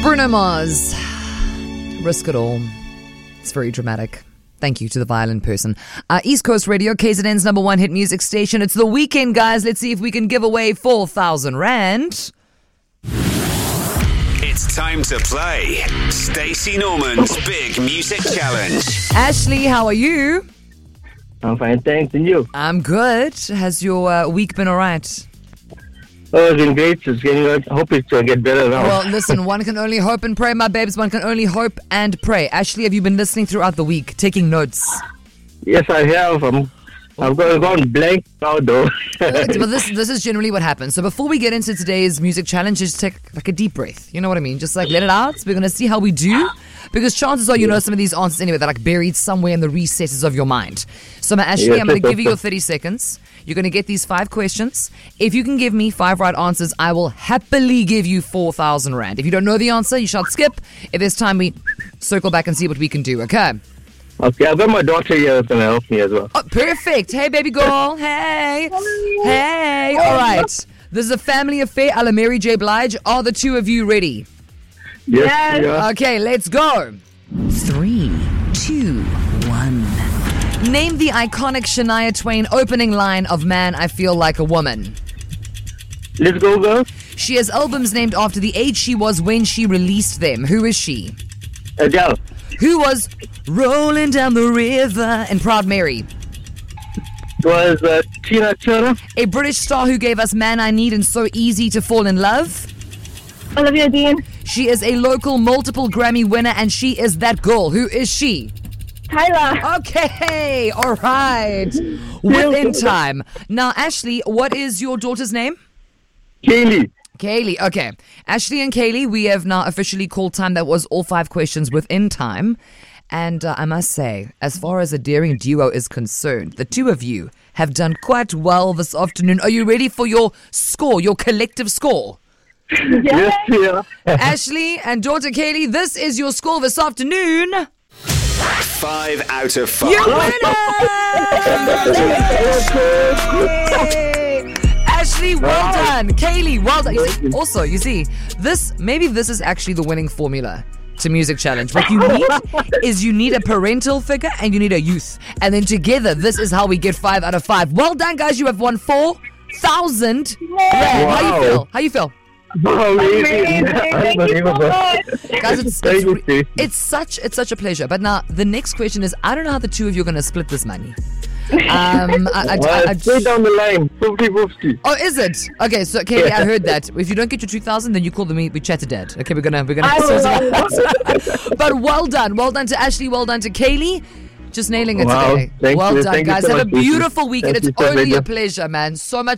Bruno Mars. Risk It All. It's very dramatic. Thank you to the violin person. East Coast Radio, KZN's number one hit music station. It's the weekend, guys. Let's see if we can give away 4,000 Rand. It's time to play Stacey Norman's Big Music Challenge. Ashley, how are you? I'm fine, thanks. And you? I'm good. Has your week been all right? Oh, it's been great. It's getting. I hope it's going to get better now. Well, listen, one can only hope and pray, my babes. One can only hope and pray. Ashley, have you been listening throughout the week, taking notes? Yes, I have. I've gone blank now, though. But this is generally what happens. So before we get into today's music challenge, just take like a deep breath. You know what I mean? Just like let it out. We're going to see how we do. Because chances are you know some of these answers anyway. They're like buried somewhere in the recesses of your mind. So, Ashley, I'm going to give you your 30 seconds. You're going to get these 5 questions. If you can give me 5 right answers, I will happily give you 4,000 Rand. If you don't know the answer, you shall skip. If there's time, we circle back and see what we can do, okay? Okay, I've got my daughter here who's going to help me as well. Oh, perfect. Hey, baby girl. Hey. Hey. All right. This is a family affair a la Mary J. Blige. Are the two of you ready? Yes. Yeah. Okay, let's go. 3, 2, 1. Name the iconic Shania Twain opening line of Man, I Feel Like a Woman. Let's go, girl. She has albums named after the age she was when she released them. Who is she? Adele. Who was rolling down the river in Proud Mary? It was Tina Turner. A British star who gave us Man I Need and So Easy to Fall in Love. Olivia Dean. She is a local multiple Grammy winner and she is that girl. Who is she? Tyler. Okay, all right. Within time. Now, Ashley, what is your daughter's name? Kaylee. Kaylee, okay. Ashley and Kaylee, we have now officially called time. That was all 5 questions within time. And I must say, as far as a daring duo is concerned, the two of you have done quite well this afternoon. Are you ready for your score, your collective score? Yes, yeah. Ashley and daughter Kaylee, this is your score this afternoon. 5 out of 5. You win it! Ashley, well done. Kaylee, well done. You see, this is actually the winning formula to Music Challenge. What you need is you need a parental figure and you need a youth. And then together, this is how we get 5 out of 5. Well done, guys. You have won 4,000 Rand. Wow. How you feel? Amazing. Unbelievable. Guys, it's such a pleasure. But now the next question is, I don't know how the two of you are going to split this money. Straight down the line, 50-50. Oh, is it? Okay, so Kaylee, I heard that. If you don't get your 2,000, then you call me. We chat to Dad. Okay, we're gonna sort it out. But well done to Ashley. Well done to Kaylee. Just nailing it today. Thank well you. done, Thank guys. you so Have a much, beautiful weekend. It's Thank you so only much. a pleasure, man. So much